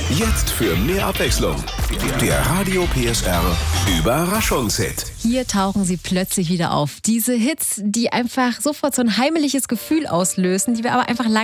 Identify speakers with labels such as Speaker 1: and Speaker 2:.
Speaker 1: Jetzt für mehr Abwechslung. Der Radio PSR Überraschungshit.
Speaker 2: Hier tauchen sie plötzlich wieder auf. Diese Hits, die einfach sofort so ein heimliches Gefühl auslösen, die wir aber einfach lange